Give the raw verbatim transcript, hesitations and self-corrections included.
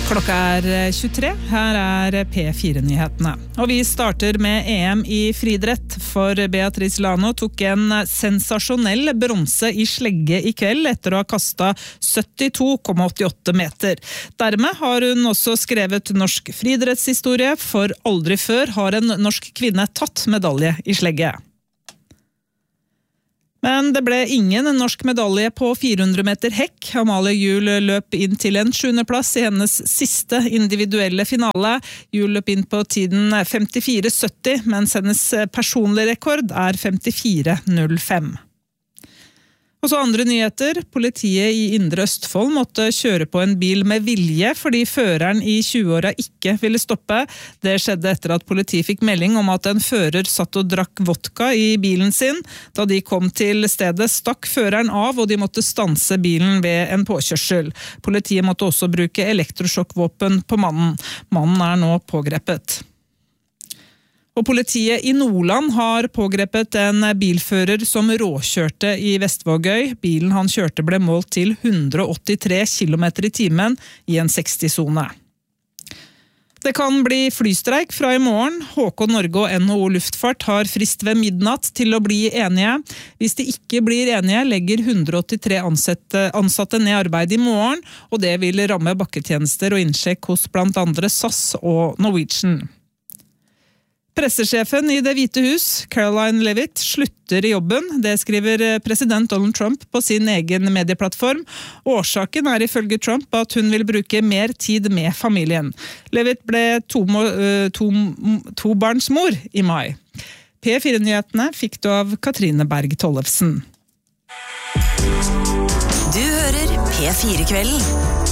Klokka er tjuetre, her er P fire-nyhetene. Og vi starter med E M i friidrett, for Beatrice Lano tok en sensasjonell bronse i slegge i kveld etter å ha kastet syttito komma åttiåtte meter. Dermed har hun også skrevet norsk friidrettshistorie, for aldri før har en norsk kvinne tatt medalje i slegge. Men det ble ingen norsk medalje på fire hundre meter hekk. Amalie Juel løp inn til en sjuende plass i hennes siste individuelle finale. Juel løp inn på tiden femtifire sytti, mens hennes personlige rekord er femtifire null fem. Og så andre nyheter. Politiet i Indre Østfold måtte kjøre på en bil med vilje fordi føreren i tjueåra ikke ville stoppe. Det skjedde etter at politiet fikk melding om at en fører satt og drakk vodka i bilen sin. Da de kom til stedet stakk føreren av, og de måtte stanse bilen ved en påkjørsel. Politiet måtte også bruke elektrosjokkvåpen på mannen. Mannen er nå pågrepet. Og politiet i Nordland har pågrepet en bilfører som råkjørte i Vestvågøy. Bilen han kjørte ble målt til hundre åttitre kilometer i timen i en seksti-sone. Det kan bli flystreik fra i morgen. H K Norge og N H O Luftfart har frist ved midnatt til å bli enige. Hvis de ikke blir enige, legger hundre åttitre ansatte, ansatte ned arbeid i morgen, og det vil ramme bakketjenester og innsjekk hos blant andre S A S og Norwegian. Pressesjefen i Det hvite hus, Caroline Leavitt, slutter i jobben. Det skriver president Donald Trump på sin egen medieplattform. Årsaken er ifølge Trump at hun vil bruke mer tid med familien. Leavitt ble to, to, tobarnsmor i mai. P fire-nyhetene fikk du av Katrine Berg Tollefsen. Du hører P fire-kvelden.